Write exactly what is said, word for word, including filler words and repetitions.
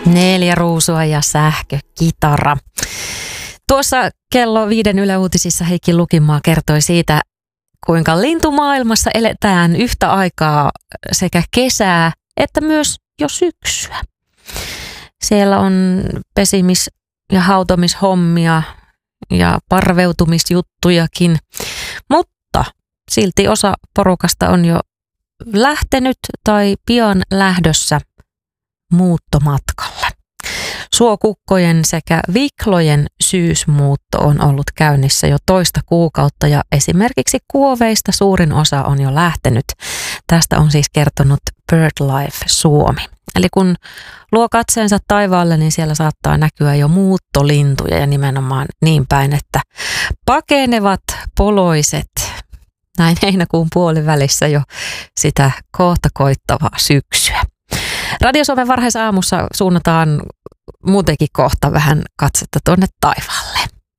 Neljä ruusua ja sähkökitara. Tuossa kello viiden Yle Uutisissa Heikki Lukimaa kertoi siitä, kuinka lintumaailmassa eletään yhtä aikaa sekä kesää että myös jo syksyä. Siellä on pesimis- ja hautomishommia ja parveutumisjuttujakin, mutta silti osa porukasta on jo lähtenyt tai pian lähdössä muuttomatkalle. Suokukkojen sekä viklojen syysmuutto on ollut käynnissä jo toista kuukautta ja esimerkiksi kuoveista suurin osa on jo lähtenyt. Tästä on siis kertonut BirdLife Suomi. Eli kun luo katseensa taivaalle, niin siellä saattaa näkyä jo muuttolintuja ja nimenomaan niin päin, että pakenevat poloiset näin heinäkuun puolivälissä jo sitä kohta koittavaa syksyä. Radio Suomen varhaisaamussa suunnataan muutenkin kohta vähän katsetta tuonne taivaalle.